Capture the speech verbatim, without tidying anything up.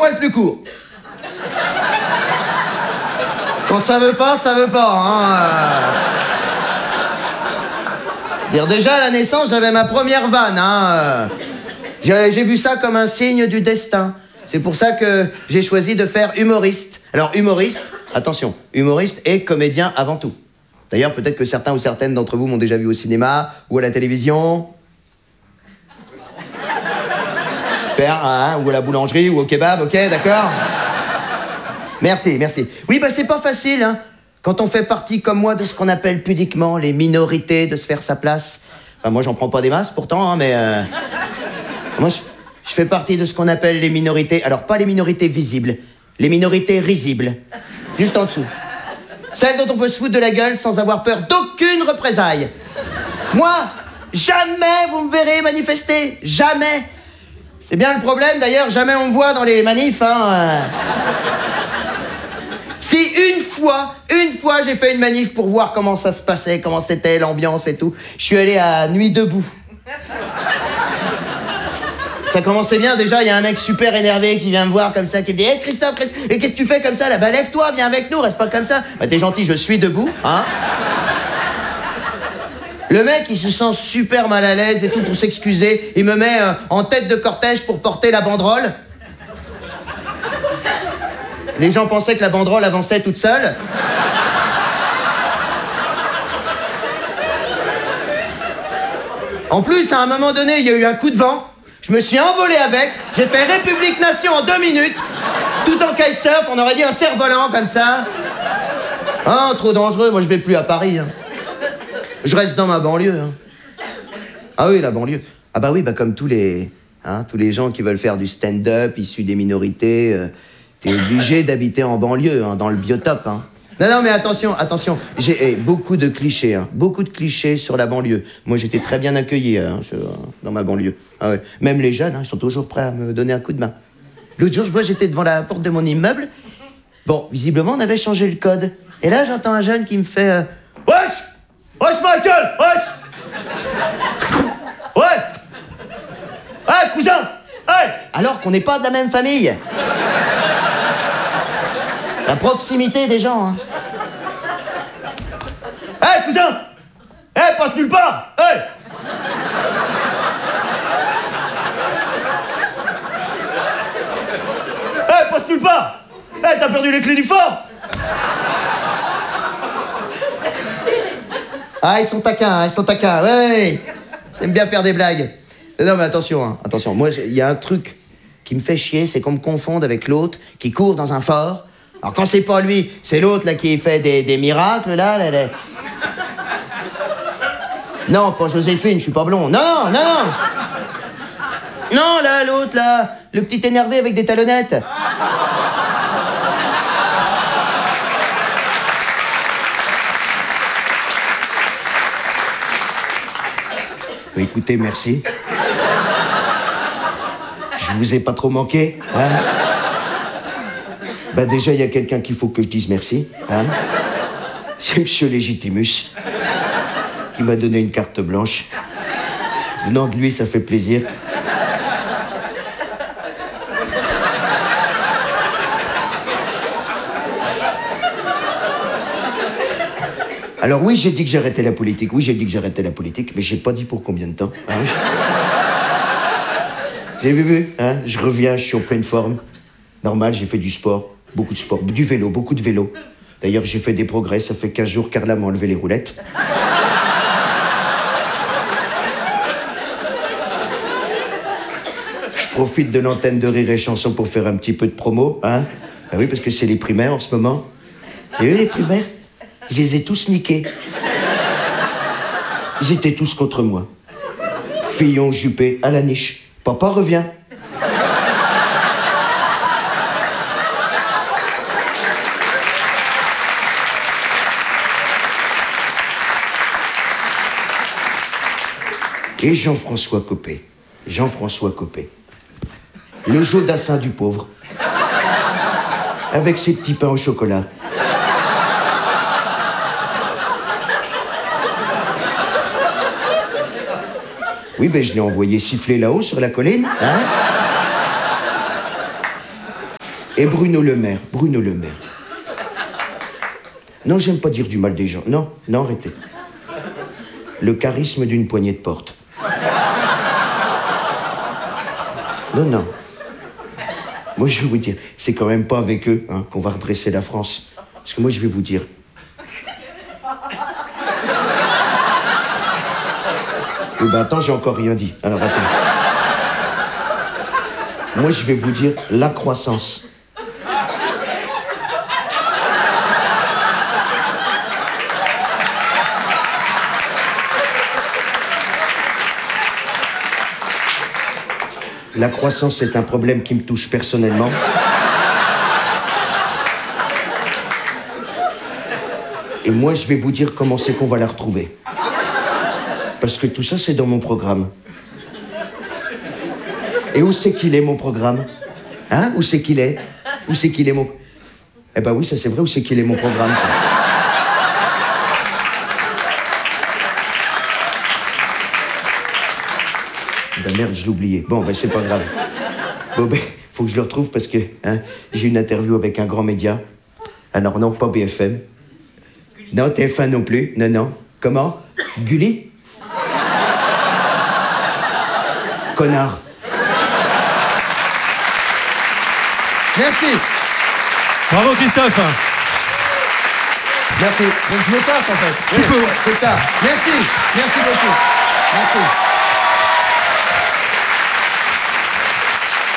poil plus court. Quand ça veut pas, ça veut pas, hein. Dire déjà, à la naissance, j'avais ma première vanne, hein. J'ai, j'ai vu ça comme un signe du destin. C'est pour ça que j'ai choisi de faire humoriste. Alors, humoriste, attention, humoriste et comédien avant tout. D'ailleurs, peut-être que certains ou certaines d'entre vous m'ont déjà vu au cinéma ou à la télévision. Super, hein, ou à la boulangerie ou au kebab, ok, d'accord? Merci, merci. Oui, bah c'est pas facile, hein. Quand on fait partie, comme moi, de ce qu'on appelle pudiquement les minorités, de se faire sa place. Enfin, moi, j'en prends pas des masses, pourtant, hein, mais... Euh... Moi, je, je fais partie de ce qu'on appelle les minorités. Alors, pas les minorités visibles, les minorités risibles. Juste en dessous. Celles dont on peut se foutre de la gueule sans avoir peur d'aucune représaille. Moi, jamais vous me verrez manifester. Jamais. C'est bien le problème, d'ailleurs, jamais on me voit dans les manifs, hein. Si une fois, une fois, j'ai fait une manif pour voir comment ça se passait, comment c'était, l'ambiance et tout, je suis allé à Nuit debout. Ça commençait bien, déjà, il y a un mec super énervé qui vient me voir comme ça, qui me dit « Hé, hey, Christophe, qu'est-ce que tu fais comme ça, là? Bah, lève-toi, viens avec nous, reste pas comme ça. » Bah, t'es gentil, je suis debout, hein. Le mec, il se sent super mal à l'aise et tout pour s'excuser. Il me met euh, en tête de cortège pour porter la banderole. Les gens pensaient que la banderole avançait toute seule. En plus, à un moment donné, il y a eu un coup de vent. Je me suis envolé avec. J'ai fait République Nation en deux minutes. Tout en kitesurf, on aurait dit un cerf-volant comme ça. Ah, trop dangereux. Moi, je vais plus à Paris. Hein. Je reste dans ma banlieue. Hein. Ah oui, la banlieue. Ah bah oui, bah comme tous les, hein, tous les gens qui veulent faire du stand-up, issus des minorités... Euh, T'es obligé d'habiter en banlieue, hein, dans le biotope. Hein. Non, non, mais attention, attention. J'ai eh, beaucoup de clichés, hein, beaucoup de clichés sur la banlieue. Moi, j'étais très bien accueilli hein, sur, dans ma banlieue. Ah ouais. Même les jeunes, hein, ils sont toujours prêts à me donner un coup de main. L'autre jour, je vois, j'étais devant la porte de mon immeuble. Bon, visiblement, on avait changé le code. Et là, j'entends un jeune qui me fait... Euh, Wesh Wesh, Michael Wesh Ouais Hey, cousin Hey Alors qu'on n'est pas de la même famille. La proximité des gens, hein. Hé, hey, cousin! Hé, hey, passe nulle part! Hé! Hey. Hé, hey, passe nulle part! Hé, hey, t'as perdu les clés du fort! Ah, ils sont taquins, ils sont taquins, ouais, ouais, ouais. J'aime bien faire des blagues. Non, mais attention, hein, attention. Moi, il y a un truc qui me fait chier, c'est qu'on me confonde avec l'autre qui court dans un fort. Alors quand c'est pas lui, c'est l'autre là qui fait des, des miracles là, là, là. Non, pas Joséphine, je suis pas blond. Non, non, non. Non, là, l'autre là, le petit énervé avec des talonnettes. Oui, écoutez, merci. Je vous ai pas trop manqué, hein? Bah déjà, il y a quelqu'un qu'il faut que je dise merci, hein. C'est Monsieur Légitimus, qui m'a donné une carte blanche. Venant de lui, ça fait plaisir. Alors oui, j'ai dit que j'arrêtais la politique, oui, j'ai dit que j'arrêtais la politique, mais j'ai pas dit pour combien de temps, hein. Vous avez vu, hein? Je reviens, je suis en pleine forme. Normal, j'ai fait du sport. Beaucoup de sport, du vélo, beaucoup de vélo. D'ailleurs, j'ai fait des progrès, ça fait quinze jours qu'Arla m'a enlevé les roulettes. Je profite de l'antenne de Rire et Chanson pour faire un petit peu de promo, hein. Ah oui, parce que c'est les primaires en ce moment. Vous avez vu les primaires? Je les ai tous niqués. Ils étaient tous contre moi. Fillon, Juppé, à la niche. Papa revient. Et Jean-François Copé. Jean-François Copé. Le Jodassin du pauvre. Avec ses petits pains au chocolat. Oui, ben je l'ai envoyé siffler là-haut sur la colline, hein. Et Bruno Le Maire, Bruno Le Maire. Non, j'aime pas dire du mal des gens. Non, non, arrêtez. Le charisme d'une poignée de porte. Non, non. Moi, je vais vous dire, c'est quand même pas avec eux hein, qu'on va redresser la France. Parce que moi, je vais vous dire... Oui, ben attends, j'ai encore rien dit. Alors, attends. Moi, je vais vous dire la croissance. La croissance, c'est un problème qui me touche personnellement. Et moi, je vais vous dire comment c'est qu'on va la retrouver. Parce que tout ça, c'est dans mon programme. Et où c'est qu'il est, mon programme? Hein? Où c'est qu'il est? Où c'est qu'il est, mon... Eh ben oui, ça c'est vrai, où c'est qu'il est, mon programme, ça. Ben merde, je l'ai oublié. Bon, ben c'est pas grave. Bon, ben, faut que je le retrouve parce que hein, j'ai une interview avec un grand média. Alors non, pas B F M. Non, T F un non plus. Non, non. Comment? Gulli? Connard. Merci. Bravo Christophe. Merci. Donc je me passe en fait. Tu Oui, peux. c'est ça. Merci. Merci beaucoup. Merci.